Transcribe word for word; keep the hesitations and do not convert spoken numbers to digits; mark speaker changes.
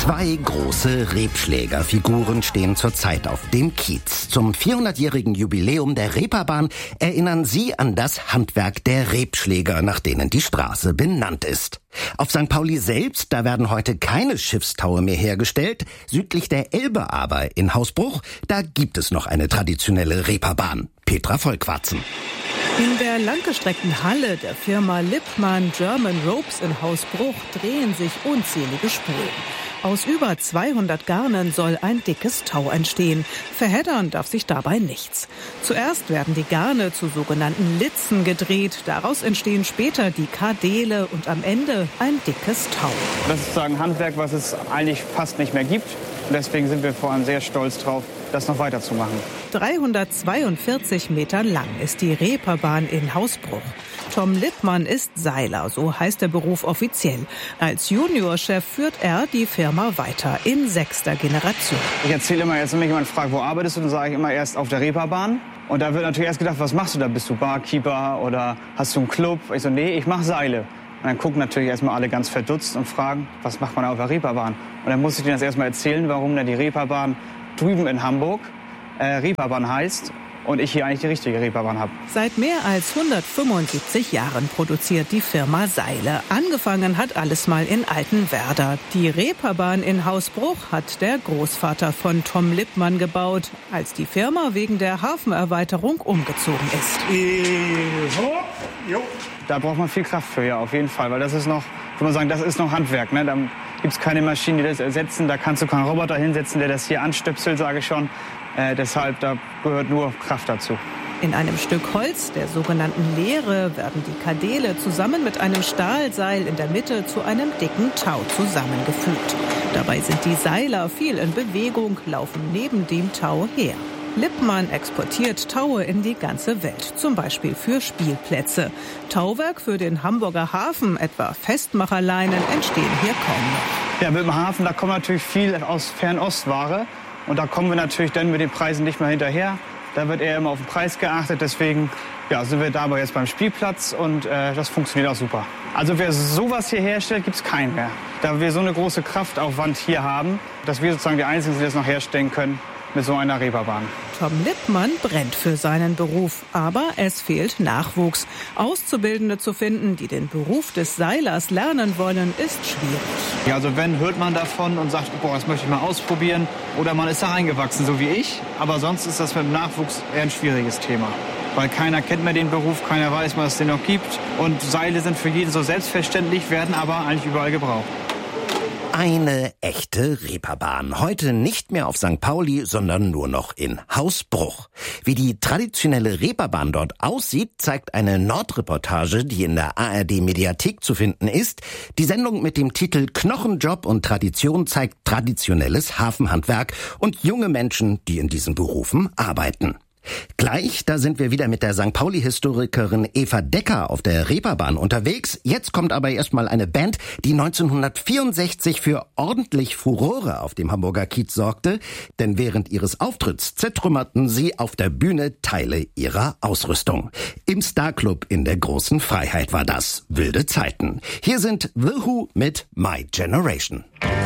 Speaker 1: Zwei große Rebschlägerfiguren stehen zurzeit auf dem Kiez. Zum vierhundertjährigen Jubiläum der Reeperbahn erinnern sie an das Handwerk der Rebschläger, nach denen die Straße benannt ist. Auf Sankt Pauli selbst, da werden heute keine Schiffstaue mehr hergestellt. Südlich der Elbe aber, in Hausbruch, da gibt es noch eine traditionelle Reeperbahn. Petra Vollquarzen.
Speaker 2: In der langgestreckten Halle der Firma Lippmann German Ropes in Hausbruch drehen sich unzählige Spulen. Aus über zweihundert Garnen soll ein dickes Tau entstehen. Verheddern darf sich dabei nichts. Zuerst werden die Garne zu sogenannten Litzen gedreht. Daraus entstehen später die Kadele und am Ende ein dickes Tau.
Speaker 3: Das ist sozusagen ein Handwerk, was es eigentlich fast nicht mehr gibt. Und deswegen sind wir vor allem sehr stolz drauf, das noch weiterzumachen.
Speaker 2: dreihundertzweiundvierzig Meter lang ist die Reeperbahn in Hausbruch. Tom Lippmann ist Seiler, so heißt der Beruf offiziell. Als Juniorchef führt er die Firma weiter in sechster Generation.
Speaker 3: Ich erzähle immer, jetzt, wenn mich jemand fragt, wo arbeitest du, dann sage ich immer erst auf der Reeperbahn. Und da wird natürlich erst gedacht, was machst du da? Bist du Barkeeper oder hast du einen Club? Ich so, nee, ich mache Seile. Und dann gucken natürlich erstmal alle ganz verdutzt und fragen, was macht man auf der Reeperbahn? Und dann muss ich denen das erstmal erzählen, warum denn die Reeperbahn drüben in Hamburg äh, Reeperbahn heißt und ich hier eigentlich die richtige Reeperbahn habe.
Speaker 2: Seit mehr als hundertfünfundsiebzig Jahren produziert die Firma Seile. Angefangen hat alles mal in Altenwerder. Die Reeperbahn in Hausbruch hat der Großvater von Tom Lippmann gebaut, als die Firma wegen der Hafenerweiterung umgezogen ist.
Speaker 3: Da braucht man viel Kraft für, ja, auf jeden Fall, weil das ist noch, ich würde mal sagen, das ist noch Handwerk, ne? Da gibt es keine Maschinen, die das ersetzen, da kannst du keinen Roboter hinsetzen, der das hier anstöpselt, sage ich schon. Äh, deshalb, da gehört nur Kraft dazu.
Speaker 2: In einem Stück Holz, der sogenannten Leere, werden die Kadele zusammen mit einem Stahlseil in der Mitte zu einem dicken Tau zusammengefügt. Dabei sind die Seiler viel in Bewegung, laufen neben dem Tau her. Lippmann exportiert Taue in die ganze Welt, zum Beispiel für Spielplätze. Tauwerk für den Hamburger Hafen, etwa Festmacherleinen, entstehen hier kaum noch.
Speaker 3: Ja, mit dem Hafen, da kommt natürlich viel aus Fernostware. Und da kommen wir natürlich dann mit den Preisen nicht mehr hinterher. Da wird eher immer auf den Preis geachtet. Deswegen ja, sind wir dabei jetzt beim Spielplatz und äh, das funktioniert auch super. Also wer sowas hier herstellt, gibt es keinen mehr. Da wir so eine große Kraftaufwand hier haben, dass wir sozusagen die Einzigen sind, die das noch herstellen können mit so einer Reeperbahn.
Speaker 2: Tom Lippmann brennt für seinen Beruf, aber es fehlt Nachwuchs. Auszubildende zu finden, die den Beruf des Seilers lernen wollen, ist schwierig.
Speaker 3: Ja, also wenn, hört man davon und sagt, boah, das möchte ich mal ausprobieren. Oder man ist da reingewachsen, so wie ich. Aber sonst ist das mit dem Nachwuchs eher ein schwieriges Thema. Weil keiner kennt mehr den Beruf, keiner weiß, was es den noch gibt. Und Seile sind für jeden so selbstverständlich, werden aber eigentlich überall gebraucht.
Speaker 1: Eine echte Reeperbahn. Heute nicht mehr auf Sankt Pauli, sondern nur noch in Hausbruch. Wie die traditionelle Reeperbahn dort aussieht, zeigt eine Nordreportage, die in der A R D-Mediathek zu finden ist. Die Sendung mit dem Titel Knochenjob und Tradition zeigt traditionelles Hafenhandwerk und junge Menschen, die in diesen Berufen arbeiten. Gleich, da sind wir wieder mit der Sankt Pauli-Historikerin Eva Decker auf der Reeperbahn unterwegs. Jetzt kommt aber erstmal eine Band, die neunzehnhundertvierundsechzig für ordentlich Furore auf dem Hamburger Kiez sorgte. Denn während ihres Auftritts zertrümmerten sie auf der Bühne Teile ihrer Ausrüstung. Im Starclub in der Großen Freiheit war das. Wilde Zeiten. Hier sind The Who mit My Generation.